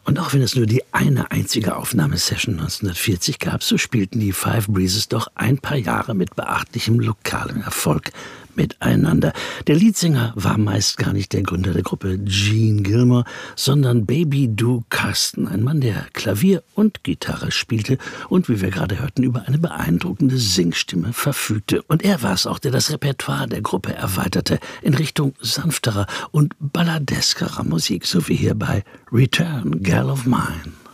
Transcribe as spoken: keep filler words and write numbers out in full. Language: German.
Und auch wenn es nur die eine einzige Aufnahmesession neunzehnhundertvierzig gab, so spielten die Five Breezes doch ein paar Jahre mit beachtlichem lokalem Erfolg miteinander. Der Leadsänger war meist gar nicht der Gründer der Gruppe, Gene Gilmore, sondern Baby Doo Karsten, ein Mann, der Klavier und Gitarre spielte und, wie wir gerade hörten, über eine beeindruckende Singstimme verfügte. Und er war es auch, der das Repertoire der Gruppe erweiterte in Richtung sanfterer und balladeskerer Musik, so wie hier bei Return, Girl of Mine.